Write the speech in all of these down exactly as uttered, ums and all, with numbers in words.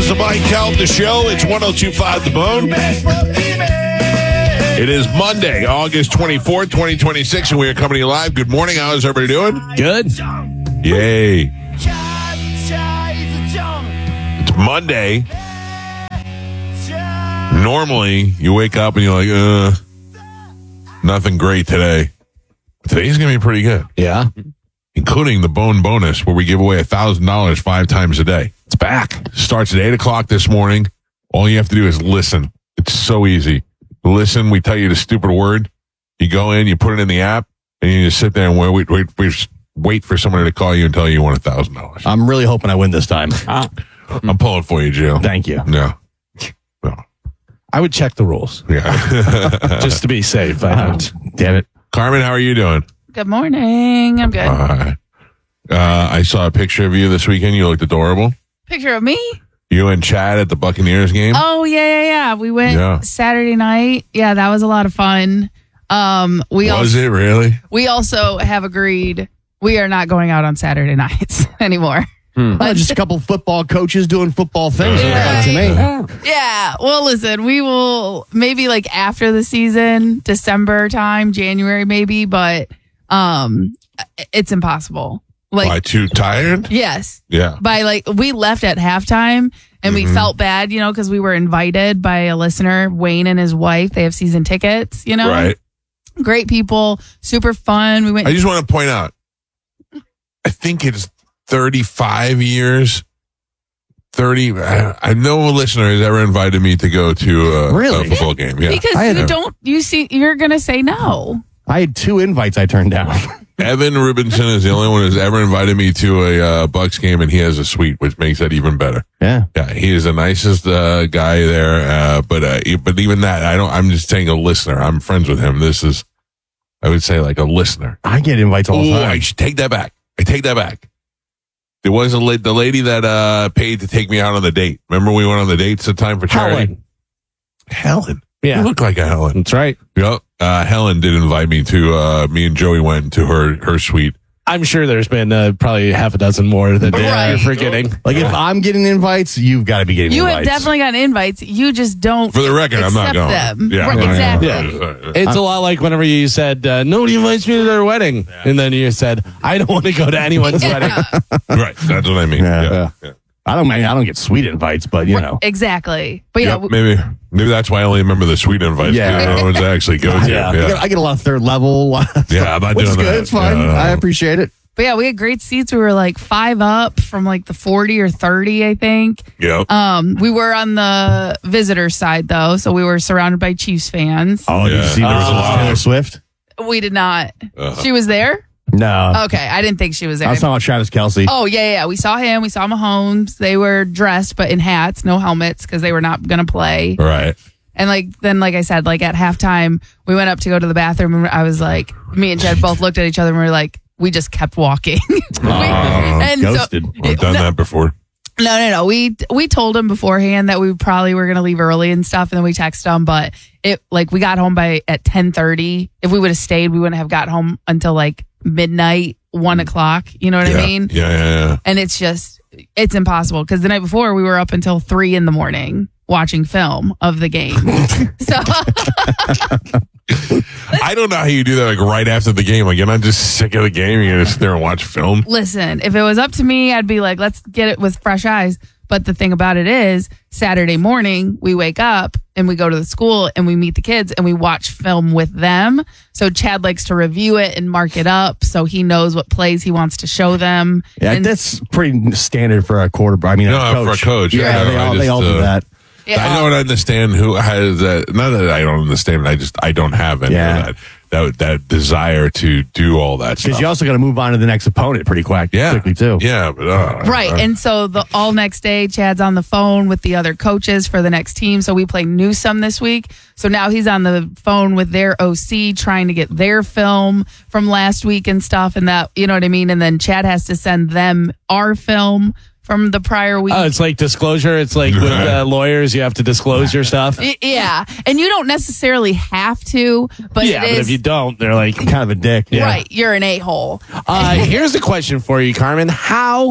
is the Mike Calta Show. It's one oh two point five The Bone. It is Monday, August twenty-fourth, twenty twenty-six, and we are coming to you live. Good morning. How is everybody doing? Good. Yay. It's Monday. Normally, you wake up and you're like, uh, nothing great today. Today's going to be pretty good. Yeah. Including the Bone Bonus, where we give away one thousand dollars five times a day. It's back. Starts at eight o'clock this morning. All you have to do is listen. It's so easy. Listen, we tell you the stupid word. You go in, you put it in the app, and you just sit there and wait, wait, wait, wait for somebody to call you and tell you you want one thousand dollars. I'm really hoping I win this time. Oh. I'm pulling for you, Jill. Thank you. No. No. I would check the rules Yeah. just to be safe. I don't. Damn it. Carmen, how are you doing? Good morning. I'm good. All right. Uh, I saw a picture of you this weekend. You looked adorable. Picture of me? You and Chad at the Buccaneers game. Oh, yeah, yeah, yeah. We went Yeah. Saturday night. Yeah, that was a lot of fun. Um, we Was also, it really? We also have agreed we are not going out on Saturday nights anymore. Hmm. Well, just a couple football coaches doing football things. Yeah. To me. Yeah. Well, listen, we will maybe like after the season, December time, January maybe, but um, it's impossible. Like, Why, too tired? yes. Yeah. By like, we left at halftime and we Mhm. felt bad, you know, because we were invited by a listener, Wayne and his wife. They have season tickets, you know? Right. Great people, super fun. We went. I just want to point out, I think it's thirty-five years. thirty. I, I no listener has ever invited me to go to a, Really? a football game. Yeah. because I you had- don't, you see, you're going to say no. I had two invites I turned down. Evan Rubinson is the only one who's ever invited me to a uh, Bucks game, and he has a suite, which makes that even better. Yeah. Yeah, he is the nicest uh, guy there. Uh, but uh, e- but even that, I don't. I'm just saying a listener. I'm friends with him. This is, I would say, like a listener. I get invites all the Oh, time. I should take that back. I take that back. There was a la- the lady that uh, paid to take me out on the date. Remember we went on the dates at time for charity? Helen. Helen. Yeah. You look like a Helen. That's right. Yep. Uh, Helen did invite me to. Uh, me and Joey went to her her suite. I'm sure there's been uh, probably half a dozen more that Right. you're forgetting. Like, if I'm getting invites, you've got to be getting You have invites. definitely gotten invites. You just don't. For the record, I'm not accept going. them. Yeah, Right, I'm not exactly. going. Yeah. It's a lot like whenever you said, uh, nobody invites me to their wedding. And then you said, I don't want to go to anyone's wedding. Yeah. Right. That's what I mean. Yeah. Yeah. yeah. I don't I don't get sweet invites, but, you know. Exactly. But yeah, Yep, maybe maybe that's why I only remember the suite invites. Yeah. Yeah. No one's actually go to. Yeah. Yeah. I, get, I get a lot of third level. Yeah, I'm not which doing is good. that. It's fine. Yeah, no, no. I appreciate it. but yeah, we had great seats. We were like five up from like the forty or thirty, I think. Yep. Um, we were on the visitor side though, so we were surrounded by Chiefs fans. Oh, did Yeah. you see there was Oh. a lot of Taylor Swift? We did not. Uh-huh. She was there. No. Okay, I didn't think she was there. I was talking about Travis Kelce. Oh yeah, yeah, yeah. We saw him. We saw Mahomes. They were dressed, but in hats, no helmets, because they were not going to play. Right. And like then, like I said, like at halftime, we went up to go to the bathroom, and I was like, me and Jed both looked at each other, and we were like, we just kept walking. We- and ghosted. I've done no, that before. No, no, no. We we told him beforehand that we probably were going to leave early and stuff, and then we texted him. But it like we got home by at ten thirty. If we would have stayed, we wouldn't have got home until like midnight, one o'clock. You know what yeah. I mean? Yeah, yeah, yeah. And it's just it's impossible because the night before we were up until three in the morning watching film of the game. So I don't know how you do that like right after the game. Like you're not just sick of the game. You're gonna sit there and watch film. listen, if it was up to me, I'd be like, let's get it with fresh eyes. But the thing about it is, Saturday morning, we wake up and we go to the school and we meet the kids and we watch film with them. So Chad likes to review it and mark it up so he knows what plays he wants to show them. Yeah, And- that's pretty standard for a quarterback. I mean, No, a coach. for a coach, Yeah, yeah, they I all, they just, all do uh, that. yeah. I don't understand who has that. Not that I don't understand. I just I don't have any Yeah. of that. That that desire to do all that stuff. Because you also got to move on to the next opponent pretty quick, yeah, quickly, too. Yeah, but uh, Right. uh, And so the all next day, Chad's on the phone with the other coaches for the next team. So we play Newsome this week. So now he's on the phone with their O C trying to get their film from last week and stuff. And that, you know what I mean? And then Chad has to send them our film from the prior week. Oh, it's like disclosure. It's like with uh, lawyers, you have to disclose your stuff. Y- yeah. And you don't necessarily have to, but yeah, it but is. if you don't, they're like, Kind of a dick. Yeah. Right. You're an a hole. uh, here's a question for you, Carmen. How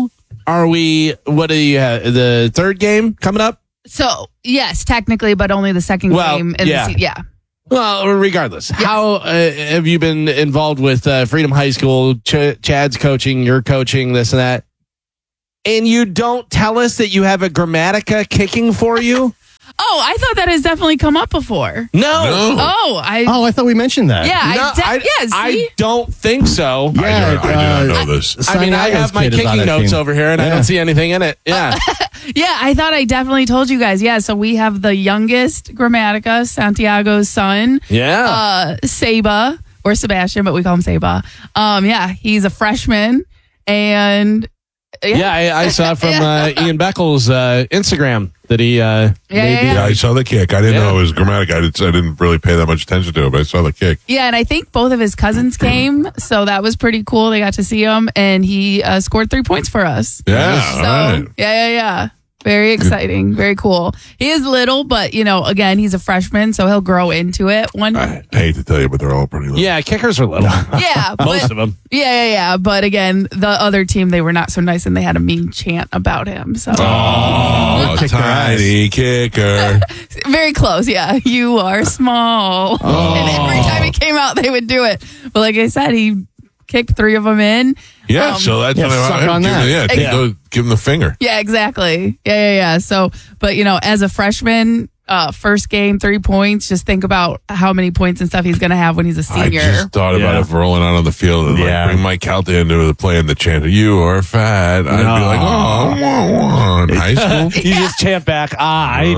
are we, what are you, uh, the third game coming up? So, yes, technically, but only the second Well, game. In yeah. the se- yeah. Well, regardless, how uh, have you been involved with uh, Freedom High School? Ch- Chad's coaching, you're coaching, this and that. And you don't tell us that you have a Grammatica kicking for you? Oh, I thought that has definitely come up before. No. No. Oh, I. Oh, I thought we mentioned that. Yeah, No, I, de- I, yeah, I see? don't think so. Yeah, I, do, I do uh, not know this. I mean, I have my Santiago's kid is on kicking that notes team. over here, and I Yeah. don't see anything in it. Yeah. Yeah, I thought I definitely told you guys. Yeah, so we have the youngest Grammatica, Santiago's son, Yeah. uh, Seba, or Sebastian, but we call him Seba. Um, yeah, he's a freshman, and yeah, yeah, I, I saw from uh, Ian Beckles' uh, Instagram that he uh, Yeah, made yeah, the- yeah. Yeah, I saw the kick. I didn't Yeah. know it was grammatic. I, did, I didn't really pay that much attention to it, but I saw the kick. yeah, and I think both of his cousins came, so that was pretty cool. They got to see him, and he uh, scored three points for us. Yeah, So all right. yeah, yeah, yeah. Very exciting. Very cool. He is little, but you know, again, he's a freshman, so he'll grow into it one. I hate to tell you, but they're all pretty little. Yeah, kickers are little. Yeah, Most but, of them. yeah, yeah, yeah. But again, the other team, they were not so nice, and they had a mean chant about him. So Oh, Kick their tiny kicker. very close. Yeah, you are small. Oh. And every time he came out, they would do it. But like I said, he kicked three of them in. Yeah, Um, so that's Yeah, what I suck on give that. him, yeah, take Yeah. those- give him the finger. Yeah, exactly. Yeah, yeah, yeah. So, but you know, as a freshman, uh, first game, three points. Just think about how many points and stuff he's going to have when he's a I senior. just thought about Yeah. it rolling out on the field and Yeah. like bring Mike Calta into the play and the chant, "You are fat." I'd be No. like, "Oh, wah, wah." In high school." You just chant back, ah, I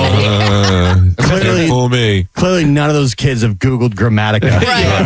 know. Uh, Clearly- can't fool me. Clearly, none of those kids have Googled Grammatica.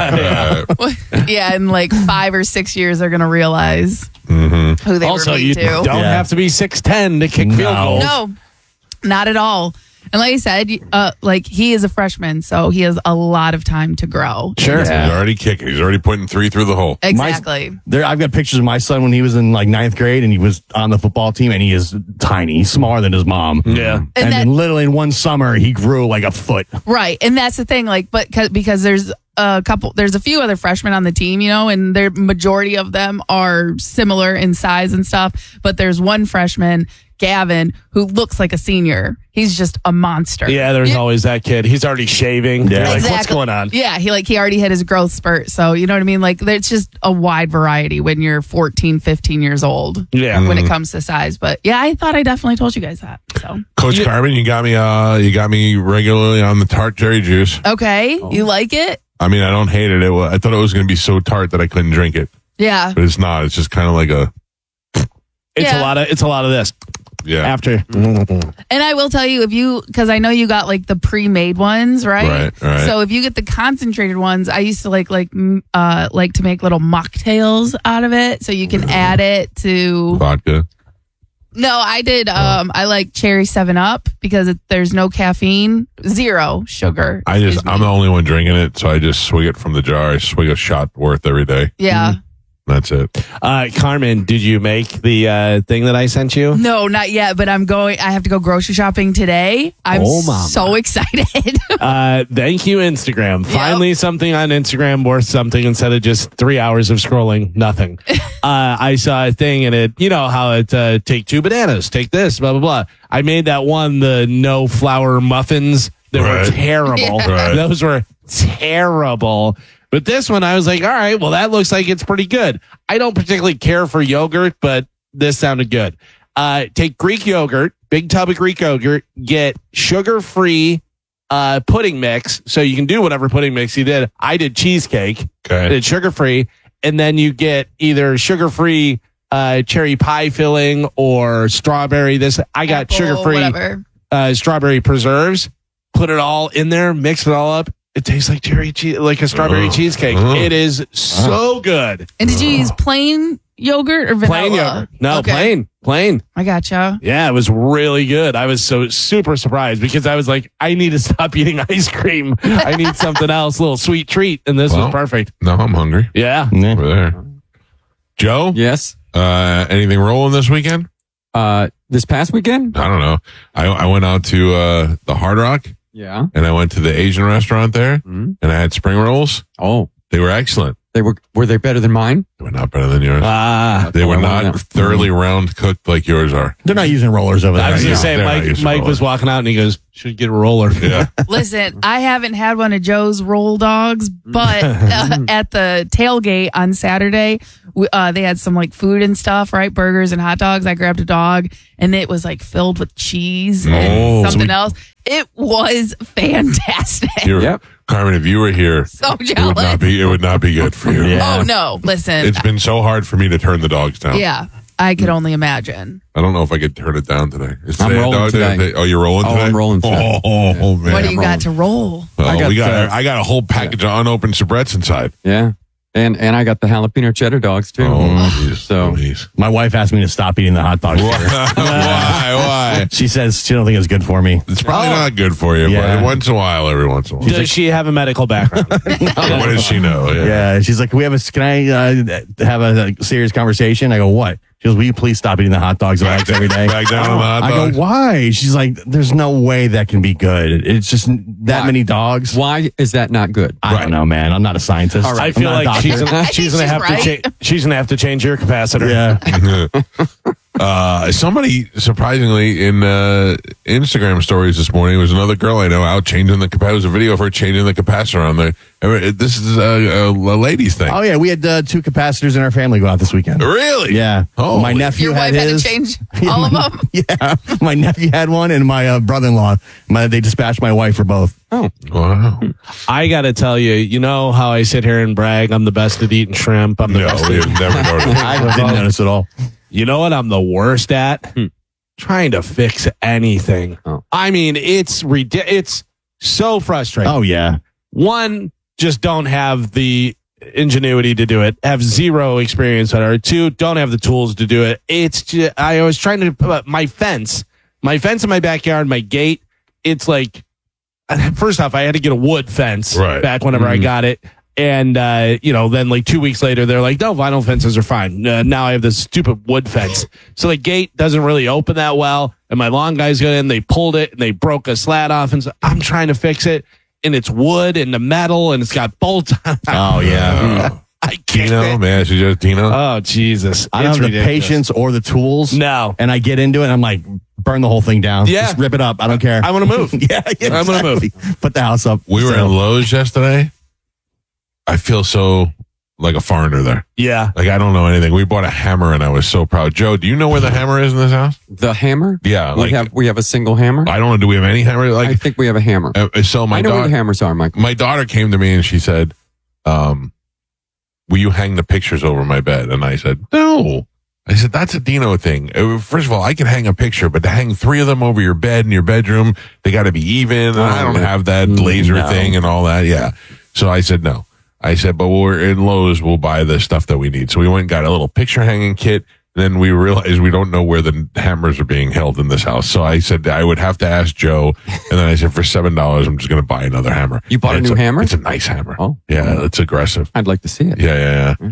Right. Uh, Yeah, in like five or six years, they're going to realize mhm. who they Also, were mean you to. don't Yeah. have to be six ten to kick field No. goals. No, not at all. And like I said, uh, like he is a freshman, so he has a lot of time to grow. Sure. He's already kicking. He's already putting three through the hole. Exactly. There, I've got pictures of my son when he was in like ninth grade, and he was on the football team, and he is tiny, he's smaller than his mom. Yeah. And, And that- then literally in one summer, he grew like a foot. Right. And that's the thing, like, but 'cause- because there's a couple, there's a few other freshmen on the team, you know, and their majority of them are similar in size and stuff. But there's one freshman, Gavin, who looks like a senior. He's just a monster. Yeah, there's Yeah. always that kid. He's already shaving. Yeah. You're like, what's Exactly. going on? Yeah, he like he already hit his growth spurt. So you know what I mean? Like there's just a wide variety when you're fourteen, fifteen years old. Yeah. When it comes to size. But yeah, I thought I definitely told you guys that. So Coach You- Carmen, you got me. Uh, you got me regularly on the tart cherry juice. okay. You like it? I mean, I don't hate it. it wa- I thought it was going to be so tart that I couldn't drink it, Yeah. but it's not. It's just kind of like a It's Yeah. a lot of it's a lot of this. yeah. After And I will tell you, if you, because I know you got like the pre-made ones, right? Right, right. So if you get the concentrated ones, I used to like like mm, uh like to make little mocktails out of it, so you can add it to. vodka. No, I did. Um, I like cherry Seven Up because it, there's no caffeine, zero sugar. I just, excuse me. I'm the only one drinking it, so I just swig it from the jar. I swig a shot worth every day. Yeah. That's it. uh, Carmen, did you make the uh, thing that I sent you? No, not yet. But I'm going. I have to go grocery shopping today. I'm Oh, mama. so excited. Uh, thank you, Instagram. Finally, something on Instagram worth something instead of just three hours of scrolling nothing. uh, I saw a thing and it, you know how it uh, take two bananas, take this, blah blah blah. I made that one, the no flour muffins. They Right. were terrible. Yeah. Right. Those were terrible. But this one, I was like, all right, well, that looks like it's pretty good. I don't particularly care for yogurt, but this sounded good. Uh, take Greek yogurt, big tub of Greek yogurt, get sugar-free uh, pudding mix. So you can do whatever pudding mix you did. I did cheesecake. I Okay. did sugar-free. And then you get either sugar-free uh, cherry pie filling or strawberry. This I got Apple, sugar-free Whatever. uh, strawberry preserves. Put it all in there, mix it all up. It tastes like cherry cheese, like a strawberry Oh. cheesecake. Oh. It is so good. And did you use plain yogurt or vanilla? Plain yogurt. No, Okay. plain, plain. I gotcha. Yeah, it was really good. I was so super surprised because I was like, I need to stop eating ice cream. I need something else, a little sweet treat. And this Well. was perfect. No, I'm hungry. Yeah. Yeah. Over there. Joe, Yes. uh, anything rolling this weekend? Uh, this past weekend? I don't know. I, I went out to uh, the Hard Rock Yeah. and I went to the Asian restaurant there Mhm. and I had spring rolls. Oh, They were excellent. they were were they better than mine? They were not better than yours. Ah. they were well, not yeah. thoroughly round cooked like yours are. They're not using rollers over there. I was right going to now. say, They're not Mike, using Mike rollers. was walking out and he goes, should get a roller. Yeah. Listen, I haven't had one of Joe's roll dogs, but uh, at the tailgate on Saturday, we, uh, they had some like food and stuff, right? Burgers and hot dogs. I grabbed a dog and it was like filled with cheese Oh. and something else. It was fantastic. You're, Yep. Carmen, if you were here, So it would not jealous. be it would not be good for you. Yeah. Oh, no. Listen. It's been so hard for me to turn the dogs down. Yeah. I could only imagine. I don't know if I could turn it down today. Is I'm today a rolling dog day? today. Oh, you're rolling Oh, today? I'm rolling today. Oh, oh, man. What do you I'm got to roll? Oh, I got, we got uh, I got a whole package of unopened soubrettes inside. Yeah. And and I got the jalapeno cheddar dogs too. Oh, jeez. So- Oh, jeez. My wife asked me to stop eating the hot dogs. Why? Why? Why? She says she don't think it's good for me. It's probably not good for you, Yeah. but once in a while, every once in a while. Does she have a medical background? What does she know? Yeah. Yeah, she's like, "Can we have a? Can I uh, have a, a serious conversation?" I go, "What?" She goes, "Will you please stop eating the hot dogs and eggs every day?" Back down on the hot I dogs. go, "Why?" She's like, "There's no way that can be good. It's just that Why? many dogs." Why is that not good? I don't know, man. I'm not a scientist. All right. I I'm feel not a like she's, doctor. gonna, I she's think gonna have she's to right. cha- she's gonna have to change your capacitor. Yeah. Uh, somebody surprisingly in uh, Instagram stories this morning was another girl I know out changing the capacitor. It was a video of her changing the capacitor on there. Uh, This is a, a, a ladies thing. Oh yeah, we had uh, two capacitors in our family go out this weekend. Really? Yeah. Oh, my nephew Your had wife had to his. change all of them? Yeah, my nephew had one, and my uh, brother-in-law. My, they dispatched my wife for both. Wow. I got to tell you, you know how I sit here and brag I'm the best at eating shrimp. I'm the No, best we at have never noticed. I didn't notice at all. You know what I'm the worst at? Trying to fix anything. Oh. I mean, it's ridi- it's so frustrating. Oh yeah. One, just don't have the ingenuity to do it. Have zero experience with it. Or two, don't have the tools to do it. It's just, I was trying to put my fence, my fence in my backyard, my gate. It's like, first off, I had to get a wood fence Right. back whenever I got it. And, uh, you know, then like two weeks later, they're like, no, vinyl fences are fine. Uh, now I have this stupid wood fence. So the gate doesn't really open that well. And my lawn guys got in, they pulled it and they broke a slat off. And so I'm trying to fix it. And it's wood and the metal and it's got bolts on it. Oh yeah. Oh. I can't. Tino, man, she just Tino. Oh, Jesus. I don't It's have the ridiculous. patience or the tools. No. And I get into it and I'm like, burn the whole thing down. Yeah. Just rip it up. I don't care. I want to move. yeah, yeah, I'm gonna move. exactly. Put the house up. we were So- in Lowe's yesterday. I feel so like a foreigner there. Yeah. Like I don't know anything. We bought a hammer and I was so proud. Joe, do you know where the hammer is in this house? The hammer? Yeah, We like have we have a single hammer. I don't know. Do we have any hammer? I Like think we have a hammer. uh, so, my I know where the daughter, hammers are, Michael. my daughter came to me and she said, um, "Will you hang the pictures over my bed?" And I said, "No." I said, "That's a Dino thing. Uh, First of all, I can hang a picture, but to hang three of them over your bed in your bedroom, they got to be even. And I don't have that laser no. thing and all that. Yeah." So I said, "No." I said, "But we're in Lowe's. We'll buy the stuff that we need." So we went and got a little picture hanging kit. Then we realized we don't know where the hammers are being held in this house. So I said I would have to ask Joe. And then I said, for seven dollars, I'm just going to buy another hammer. You bought And a it's new hammer? It's a nice hammer. Oh. Yeah, it's aggressive. I'd like to see it. Yeah, yeah, yeah.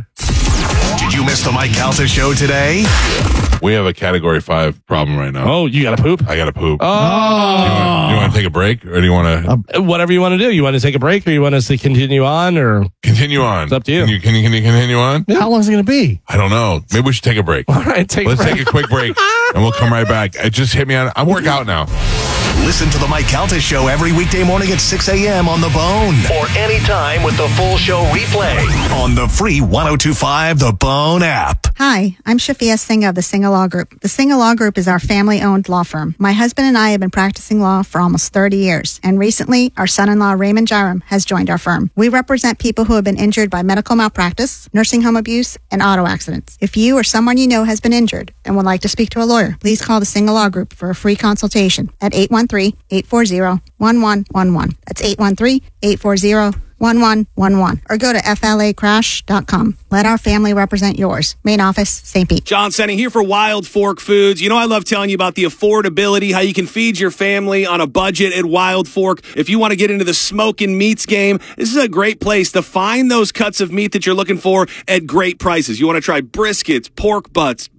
Did you miss the Mike Calta show today? We have a category five problem right now. Oh, you got to poop? I got to poop. Oh. You want, you want to take a break or do you want to Whatever you want to do. You want to take a break or you want us to continue on or? continue on? It's up to you. Can you, can you, can you continue on? How long is it going to be? I don't know. Maybe we should take a break. All right, take Let's a break. take a quick break and we'll come right back. It just hit me on. I work out now. Listen to the Mike Calta show every weekday morning at six a.m. on The Bone or anytime with the full show replay on the free one oh two five The Bone app. Hi, I'm Shafia Singh of the Singh Law Group. The Singh Law Group is our family-owned law firm. My husband and I have been practicing law for almost thirty years, and recently, our son-in-law Raymond Jaram has joined our firm. We represent people who have been injured by medical malpractice, nursing home abuse, and auto accidents. If you or someone you know has been injured and would like to speak to a lawyer, please call the Singh Law Group for a free consultation at eight one three, eight four zero, one one one one. That's eight one three, eight four zero, one one one one. Or go to F L A crash dot com. Let our family represent yours. Main office, Saint Pete. John Senning here for Wild Fork Foods. You know, I love telling you about the affordability, how you can feed your family on a budget at Wild Fork. If you want to get into the smoking meats game, this is a great place to find those cuts of meat that you're looking for at great prices. You want to try briskets, pork butts,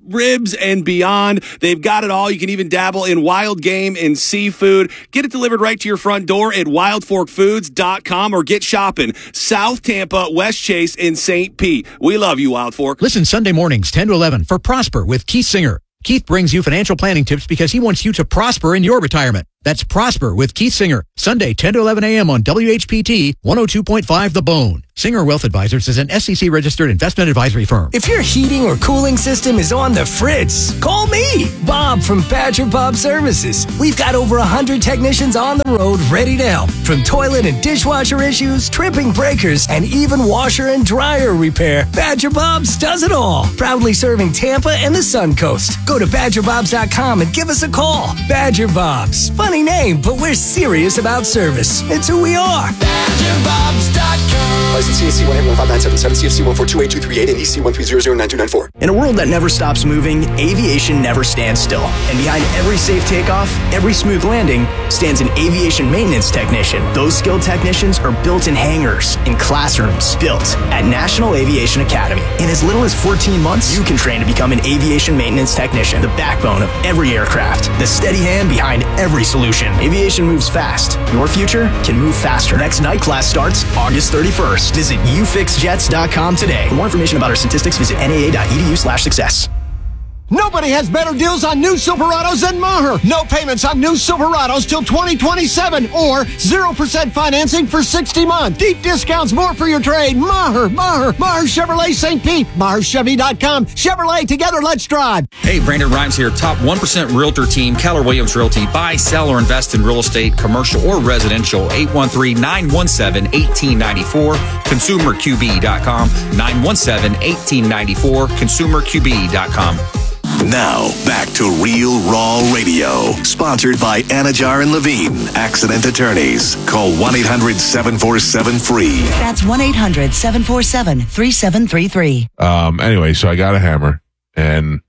ribs and beyond. They've got it all. You can even dabble in wild game and seafood. Get it delivered right to your front door at wild fork foods dot com or get shopping South Tampa, West Chase, and Saint Pete. We love you, Wild Fork. Listen Sunday mornings, ten to eleven, for Prosper with Keith Singer. Keith brings you financial planning tips because he wants you to prosper in your retirement. That's Prosper with Keith Singer. Sunday, ten to eleven a.m. on W H P T one oh two point five The Bone. Singer Wealth Advisors is an S E C-registered investment advisory firm. If your heating or cooling system is on the fritz, call me, Bob from Badger Bob Services. We've got over one hundred technicians on the road ready to help. From toilet and dishwasher issues, tripping breakers, and even washer and dryer repair, Badger Bob's does it all. Proudly serving Tampa and the Sun Coast. Go to badger bobs dot com and give us a call. Badger Bob's. Funny name, but we're serious about service. It's who we are. badger bobs dot com. License C A C one eight one five nine seven seven, C F C one four two eight two three eight, and E C one three zero zero nine two nine four. In a world that never stops moving, aviation never stands still. And behind every safe takeoff, every smooth landing, stands an aviation maintenance technician. Those skilled technicians are built in hangars, in classrooms, built at National Aviation Academy. In as little as fourteen months, you can train to become an aviation maintenance technician, the backbone of every aircraft, the steady hand behind every solution. Aviation moves fast. Your future can move faster. Next night class starts August thirty-first. Visit u fix jets dot com today. For more information about our statistics, visit N A A dot E D U slash success. Nobody has better deals on new Silverados than Maher. No payments on new Silverados till twenty twenty-seven or zero percent financing for sixty months. Deep discounts, more for your trade. Maher, Maher, Maher Chevrolet Saint Pete. Maher Chevy dot com. Chevrolet, together, let's drive. Hey, Brandon Rhymes here. Top one percent Realtor team, Keller Williams Realty. Buy, sell, or invest in real estate, commercial or residential. eight one three, nine one seven, one eight nine four. consumer q b dot com. nine one seven, one eight nine four. consumer q b dot com. Now, back to Real Raw Radio. Sponsored by Anajar and Levine, Accident Attorneys. Call one eight hundred seven four seven free. That's one eight hundred seven four seven three seven three three. Um, anyway, so I got a hammer, and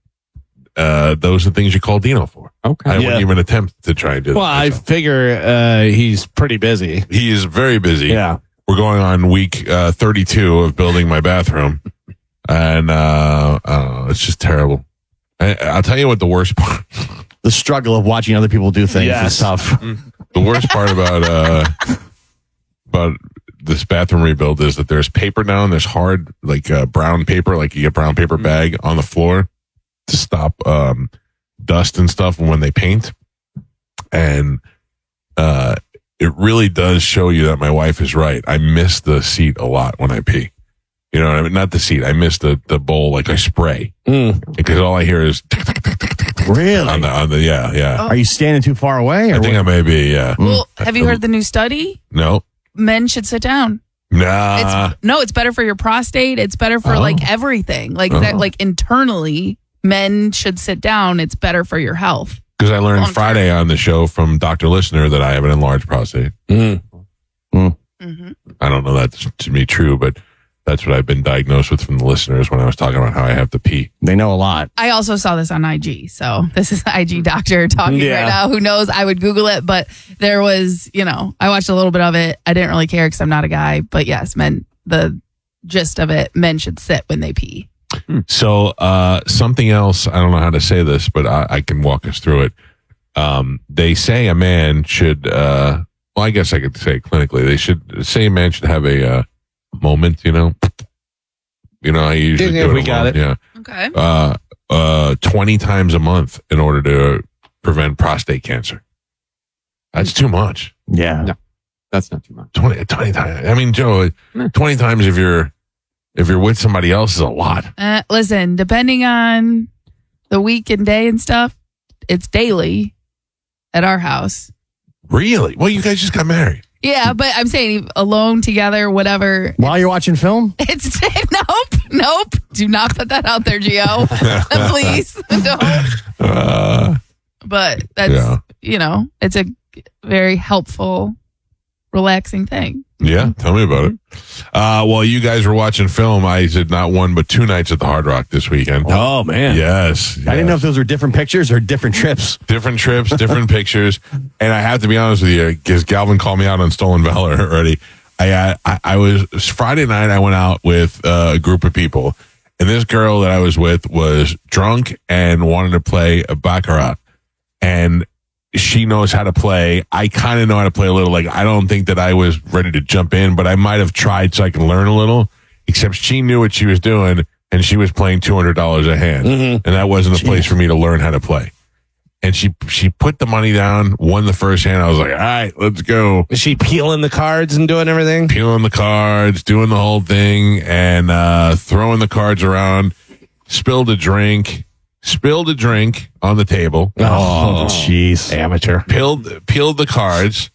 uh, those are things you call Dino for. Okay. I Yeah. wouldn't even attempt to try and do Well, that. I figure uh, he's pretty busy. He is very busy. Yeah. We're going on week uh, thirty-two of building my bathroom, and uh, uh, it's just terrible. I, I'll tell you what the worst part. The struggle of watching other people do things Yes. is tough. The worst part about uh, about this bathroom rebuild is that there's paper down. There's hard, like uh, brown paper, like you get brown paper bag on the floor to stop um, dust and stuff when they paint. And uh, it really does show you that my wife is right. I miss the seat a lot when I pee. You know what I mean? Not the seat. I miss the, the bowl, like I spray. Mm. Because all I hear is Really? on the, on the, yeah, yeah. Are you standing too far away? Or I think I what? may be, yeah. Well, have you heard the new study? No. Men should sit down. Nah. It's no, it's better for your prostate. It's better for Oh. like everything. Like that, Oh. like internally, men should sit down. It's better for your health. Because I learned Long-term. Friday on the show from Doctor Listener that I have an enlarged prostate. Mm. Mm-hmm. I don't know that to be true, but that's what I've been diagnosed with from the listeners when I was talking about how I have to pee. They know a lot. I also saw this on I G. So this is the I G doctor talking Yeah. right now. Who knows? I would Google it, but there was, you know, I watched a little bit of it. I didn't really care because I'm not a guy. But yes, men, the gist of it, men should sit when they pee. So uh, something else, I don't know how to say this, but I, I can walk us through it. Um, they say a man should, uh, well, I guess I could say it clinically, they should say a man should have a uh, moment, you know? You know, I usually Yeah, do it we got alone, it. Yeah. Okay. Uh, uh, twenty times a month in order to prevent prostate cancer. That's too much. Yeah. No. That's not too much. twenty, twenty times. I mean, Joe, twenty times if you're, if you're with somebody else is a lot. Uh, listen, depending on the week and day and stuff, it's daily at our house. Really? Well, you guys just got married. Yeah, but I'm saying alone, together, whatever. While you're watching film? It's nope, nope. Do not put that out there, Gio. Please don't. Uh, But that's Yeah. you know, it's a very helpful, relaxing thing. yeah, tell me about it. Uh, while you guys were watching film, I did not one but two nights at the Hard Rock this weekend. Oh, man. Yes, I didn't know if those were different pictures or different trips. different trips, different pictures, and I have to be honest with you, because Galvin called me out on Stolen Valor already. I, uh, I I was Friday night. I went out with uh, a group of people, And this girl that I was with was drunk and wanted to play a baccarat. And she knows how to play. I kind of know how to play a little. Like, I don't think that I was ready to jump in, but I might have tried so I can learn a little. Except she knew what she was doing, and she was playing two hundred dollars a hand. Mm-hmm. And that wasn't a Jeez. place for me to learn how to play. And she she put the money down, won the first hand. I was like, all right, let's go. Is she peeling the cards and doing everything? Peeling the cards, doing the whole thing, and uh, throwing the cards around. Spilled a drink. Spilled a drink on the table. Oh, jeez. Amateur. Peeled, peeled the cards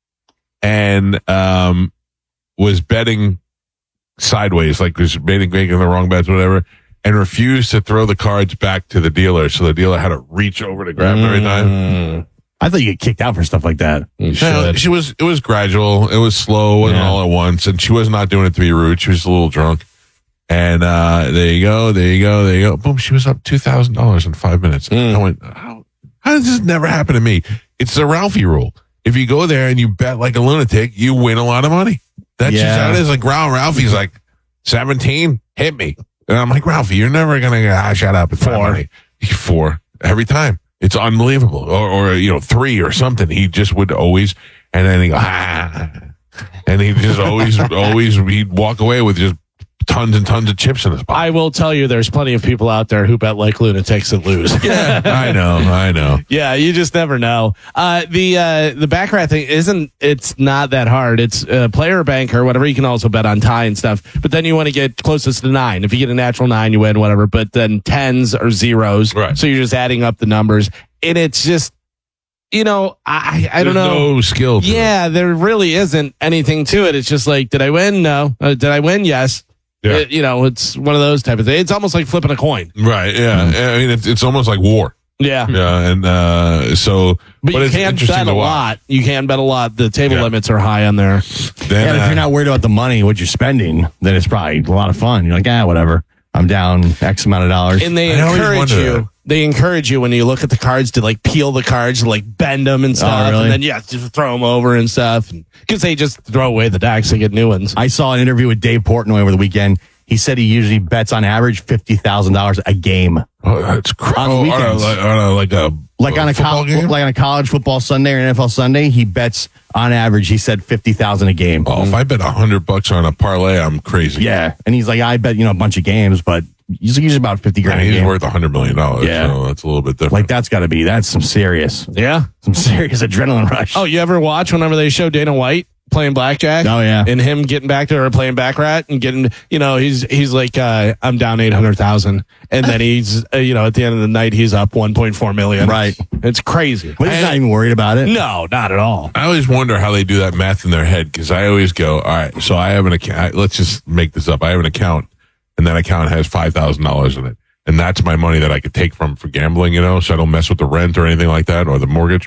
and um, was betting sideways, like was betting, making the wrong bets, whatever, and refused to throw the cards back to the dealer. So the dealer had to reach over to grab them every time. I thought you get kicked out for stuff like that. You No, should. she was, it was gradual. It was slow. It wasn't Yeah. all at once. And she was not doing it to be rude. She was a little drunk. And uh, there you go. There you go. There you go. Boom. She was up two thousand dollars in five minutes. I went, how, how does this never happen to me? It's the Ralphie rule. If you go there and you bet like a lunatic, you win a lot of money. That's just Yeah. how it is. Like, Ralph, Ralphie's like, seventeen, hit me. And I'm like, Ralphie, you're never going to ah, shut up. It's four. Money. Four every time. It's unbelievable. Or, or, you know, three or something. He just would always, and then he go, ah. And he just always, always, he'd walk away with just tons and tons of chips in his pocket. I will tell you, there's plenty of people out there who bet like lunatics and lose. Yeah, I know, I know. Yeah, you just never know. Uh, the uh, the baccarat thing isn't. It's not that hard. It's uh, player or banker, whatever. You can also bet on tie and stuff. But then you want to get closest to nine. If you get a natural nine, you win, whatever. But then tens or zeros. Right. So you're just adding up the numbers, and it's just, you know, I I don't There's know. no skill to Yeah, there really isn't anything to it. It's just like, did I win? No. Uh, did I win? Yes. Yeah. It- you know, it's one of those type of things. It's almost like flipping a coin. Right, yeah. I mean, it's, it's almost like war. Yeah. Yeah, and uh, so, But, you it's can interesting bet a to watch. lot. You can bet a lot. The table Yeah. limits are high on there. Then, Yeah, but if uh, you're not worried about the money, what you're spending, then it's probably a lot of fun. You're like, ah, whatever. I'm down X amount of dollars. And they I always encourage wonder you. that. They encourage you when you look at the cards to like peel the cards, to like bend them and stuff, really? and then yeah, just throw them over and stuff. Because they just throw away the decks and get new ones. I saw an interview with Dave Portnoy over the weekend. He said he usually bets on average fifty thousand dollars a game. Oh, that's crazy. On Oh, on a, weekends. like, on a, like a Like on a football col- game? like on a college football Sunday or an N F L Sunday, he bets on average. He said fifty thousand a game. Oh, if I bet a hundred bucks on a parlay, I'm crazy. Yeah, and he's like, I bet you know a bunch of games, but he's usually about fifty grand. Yeah, a he's game. worth a hundred million dollars. Yeah. So that's a little bit different. Like that's got to be that's some serious, Yeah. some serious adrenaline rush. Oh, you ever watch whenever they show Dana White playing blackjack? Oh, yeah. And him getting back to her playing baccarat and getting, you know, he's he's like, uh, I'm down eight hundred thousand, and then he's, uh, you know, at the end of the night he's up one point four million. Right. It's crazy. But he's not even worried about it. No, not at all. I always wonder how they do that math in their head because I always go, all right, so I have an account. Let's just make this up. I have an account, and that account has five thousand dollars in it, and that's my money that I could take from for gambling. You know, so I don't mess with the rent or anything like that or the mortgage.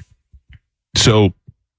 So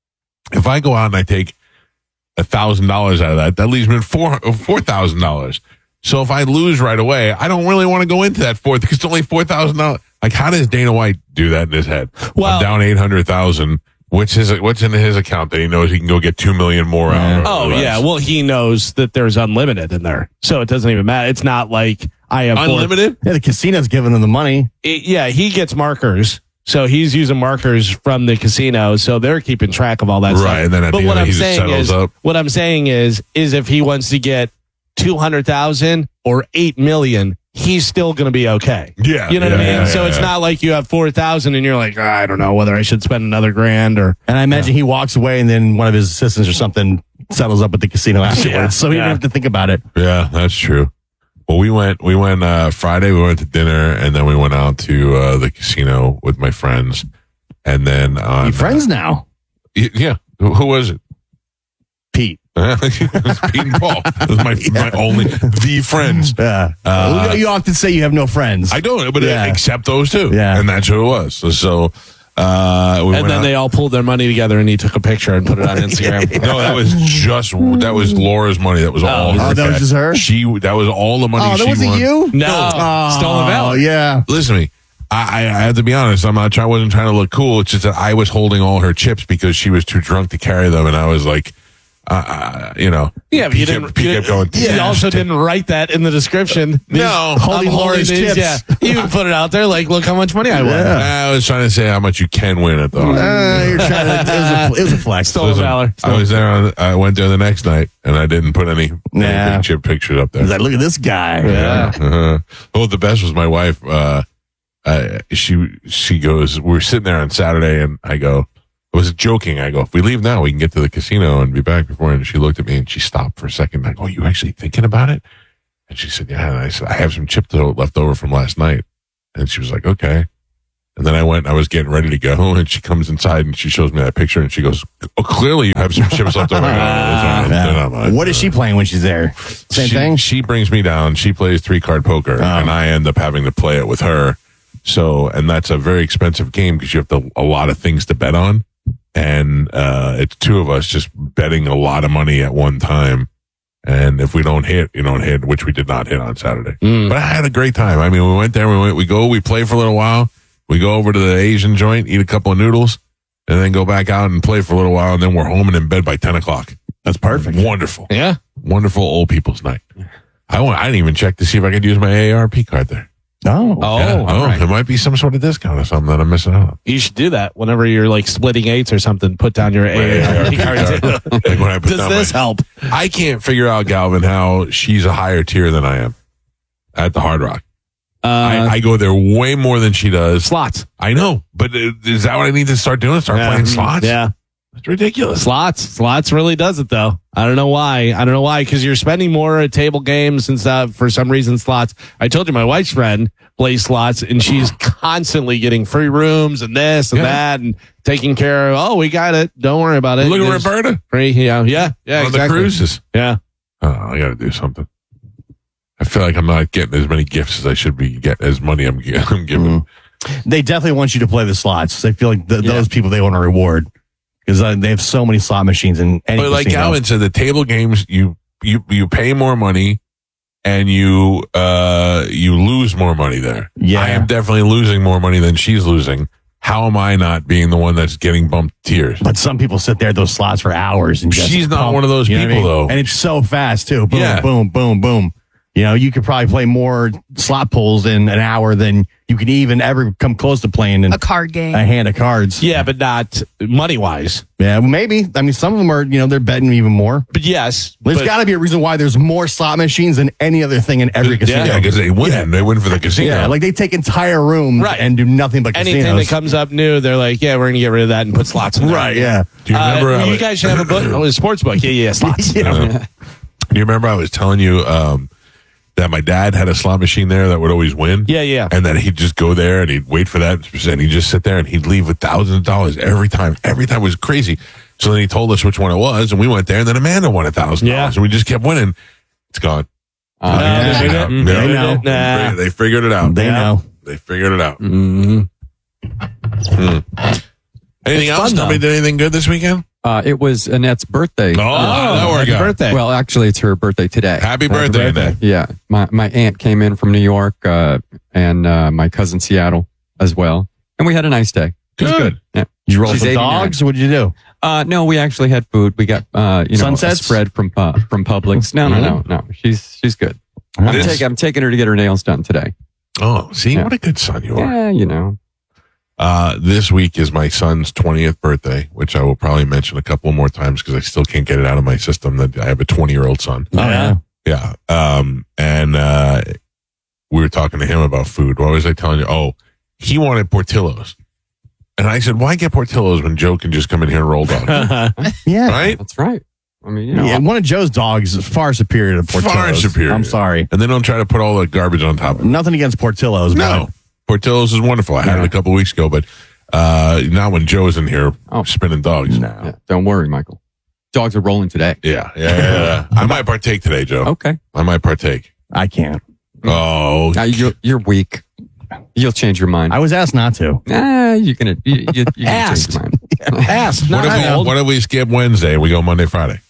if I go out and I take a thousand dollars out of that, that leaves me four four thousand dollars. So if I lose right away, I don't really want to go into that fourth because it's only four thousand dollars. Like, how does Dana White do that in his head? Well- I'm down eight hundred thousand. What's his? What's in his account that he knows he can go get two million more out? or Oh less? yeah, well he knows that there's unlimited in there, so it doesn't even matter. It's not like I have four- unlimited. Yeah, the casino's giving him the money. It- yeah, he gets markers, so he's using markers from the casino, so they're keeping track of all that stuff. Right, and then at but the what end, I'm he just saying settles is, up. what I'm saying is, is if he wants to get two hundred thousand or eight million, he's still going to be okay. Yeah, you know what I yeah, mean. yeah, so yeah, it's yeah. not like you have four thousand and you're like, "Ah, I don't know whether I should spend another grand or. And I imagine he walks away, and then one of his assistants or something settles up with the casino afterwards, Yeah, so he yeah. didn't have to think about it. Yeah, that's true. Well, we went. We went uh, Friday. We went to dinner, and then we went out to uh, the casino with my friends. And then on You friends now? Y- yeah, who, who was it? Pete. It was Pete and Paul. It was my my only the friends. Yeah. Uh, you often say you have no friends. I don't, but Yeah. except those two. Yeah. and that's who it was. So, so uh, we And went then out- they all pulled their money together, and he took a picture and put it on Instagram. No, that was just that was Laura's money. That was all. Oh, her that was cash. just her? She that was all the money. Oh, that she wasn't won. you? No, Oh, stolen valor. yeah. Listen to me. I, I, I have to be honest. I'm not. I wasn't trying to look cool. It's just that I was holding all her chips because she was too drunk to carry them, and I was like, uh, you know, Yeah, but he you kept- didn't. he You, kept going, you also didn't write that in the description. No. I'm Holding holding Lori's these, chips. Yeah, you even put it out there. Like, look how much money I won. I was trying to say how much you can win at the Hard Rock. Uh, you're trying to, it, was a, it was a flex. Stolen Listen, valor. I was there. On, I went there the next night, and I didn't put any, Nah. any big chip pictures up there. He's like, look at this guy. Yeah. Uh-huh. Oh, the best was my wife. Uh, uh, she she goes. We were sitting there on Saturday, and I go. I was joking. I go, if we leave now, we can get to the casino and be back before. And she looked at me and she stopped for a second. I go, are you actually thinking about it? And she said, yeah. And I said, I have some chip dough left over from last night. And she was like, okay. And then I went and I was getting ready to go. And she comes inside and she shows me that picture and she goes, oh, clearly you have some chips left over. I go, "Oh, they're not- they're not mine." What is she playing when she's there? Same she, thing? She brings me down. She plays three card poker, and I end up having to play it with her. So, and that's a very expensive game because you have to, a lot of things to bet on. And uh, it's two of us just betting a lot of money at one time. And if we don't hit, you don't hit, which we did not hit on Saturday. But I had a great time. I mean, we went there, we went, we go, we play for a little while. We go over to the Asian joint, eat a couple of noodles, and then go back out and play for a little while. And then we're home and in bed by ten o'clock. That's perfect. Wonderful. Yeah. Wonderful old people's night. I want, I didn't even check to see if I could use my A A R P card there. Oh. Oh, Yeah. all Oh, right. there might be some sort of discount or something that I'm missing out on. You should do that whenever you're like splitting eights or something. Put down your A A R P card. Like when I put Does down this my- help? I can't figure out, Galvin, how she's a higher tier than I am at the Hard Rock. Uh, I, I go there way more than she does. slots. I know, but uh, is that what I need to start doing? Start Yeah. playing slots? Yeah. It's ridiculous. Slots. Slots really does it though. I don't know why. I don't know why. Because you're spending more at table games and stuff. For some reason, slots. I told you my wife's friend plays slots and she's constantly getting free rooms and this and Yeah. that and taking care of. Oh, we got it. Don't worry about it. Look at There's Roberta Free. Yeah. Yeah. Yeah. on exactly. the cruises. Yeah. Oh, I got to do something. I feel like I'm not getting as many gifts as I should be getting, as money I'm, gi- I'm giving. They definitely want you to play the slots. I feel like th- Yeah. those people they want to reward because uh, they have so many slot machines in any But like casino. Calvin said, the table games, you, you, you pay more money and you, uh, you lose more money there. Yeah. I am definitely losing more money than she's losing. How am I not being the one that's getting bumped tiers? But some people sit there at those slots for hours and just She's not pump, one of those you know what I people, mean? though. And it's so fast too. Boom, Yeah. boom, boom, boom. You know, you could probably play more slot pulls in an hour than you could even ever come close to playing in A card game. a hand of cards. Yeah, but not money wise. Yeah, well, maybe. I mean, some of them are, you know, they're betting even more. But yes, There's but- got to be a reason why there's more slot machines than any other thing in every casino. Yeah, because they win. They win for the casino. Yeah, like they take entire rooms Right. and do nothing but anything casinos. that comes up new, they're like, yeah, we're gonna get rid of that and put slots in there. Right, yeah. Do you remember? Uh, I you was- guys should have a book. Oh, a sports book. Yeah, yeah, slots. Yeah. Uh, you remember I was telling you um, that my dad had a slot machine there that would always win? Yeah, yeah. And that he'd just go there and he'd wait for that and he'd just sit there and he'd leave with thousands of dollars every time. Every time it was crazy. So then he told us which one it was and we went there and then Amanda won a thousand Yeah. dollars and we just kept winning. It's gone. Uh, Yeah. Yeah. Mm, Yeah. they know. Nah. They figured it out. They Yeah. know. They figured it out. Mhm. Anything It's else? fun, Nobody though. did anything good this weekend? Uh, it was Annette's birthday. Oh, how did that work happy out? birthday. Well, actually, it's her birthday today. Happy birthday, birthday. Annette. Yeah, my my aunt came in from New York, uh, and uh, my cousin Seattle as well, and we had a nice day. It was Good. good. Yeah. Did you roll She's some eighty-nine. dogs? What did you do? Uh, no, we actually had food. We got uh, you know, Sunsets? a spread from uh, from Publix. No, no, no, no. She's she's good. I'm, This- taking I'm taking her to get her nails done today. Oh, see, Yeah. what a good son you are. Yeah, you know. Uh, this week is my son's twentieth birthday, which I will probably mention a couple more times because I still can't get it out of my system that I have a twenty year old son. Oh, yeah. Yeah. Um, and, uh, we were talking to him about food. What was I telling you? Oh, he wanted Portillo's. And I said, why get Portillo's when Joe can just come in here and roll dogs? Yeah. Right? That's right. I mean, you know, Yeah, one of Joe's dogs is far superior to Portillo's. Far superior. I'm sorry. And they don't try to put all the garbage on top of it. Nothing against Portillo's. No. but Portillo's is wonderful. I had it a couple weeks ago, but, uh, not when Joe's in here Oh. spinning dogs. No. yeah, don't worry, Michael. Dogs are rolling today. Yeah. Yeah. yeah, yeah. I might partake today, Joe. Okay. I might partake. I can't. Oh, Now you're you're weak. You'll change your mind. I was asked not to. Ah, you're gonna you, you, you're gonna change Asked. your mind. Ask. what Not if we, old. what if we skip Wednesday and we go Monday, Friday?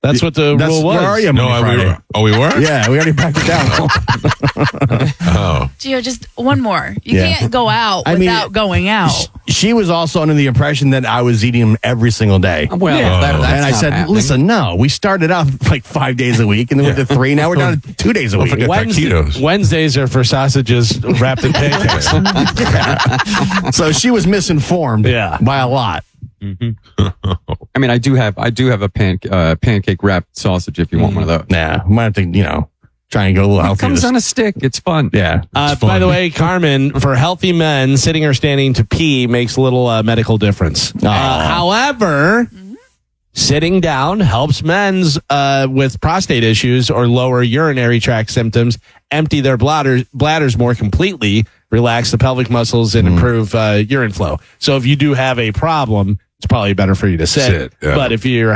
That's what the That's- rule was. Where are you? No, Monday, we Friday? were. Oh, we were. Yeah, we already backed it down. Oh, Gio, just one more. You Yeah. can't go out I mean, without going out. She was also under the impression that I was eating them every single day. Well, Yeah. that, that's and I not said, happening. listen, no, we started out like five days a week and then went to three. Now we're down to two days a Don't week. forget Wednesday- taquitos. Wednesdays are for sausages wrapped in pancakes. So she was misinformed Yeah. by a lot. I mean, I do have, I do have a pan, uh, pancake wrapped sausage if you want one of those. Nah, might have to, you know, try and go a little It healthier. comes this- on a stick. It's fun. yeah. Uh, It's fun. by the way, Carmen, for healthy men, sitting or standing to pee makes little uh, medical difference. Uh, however, sitting down helps men's uh, with prostate issues or lower urinary tract symptoms empty their bladders, bladders more completely, relax the pelvic muscles, and improve uh, urine flow. So if you do have a problem, it's probably better for you to sit. Sit, yeah. But if you're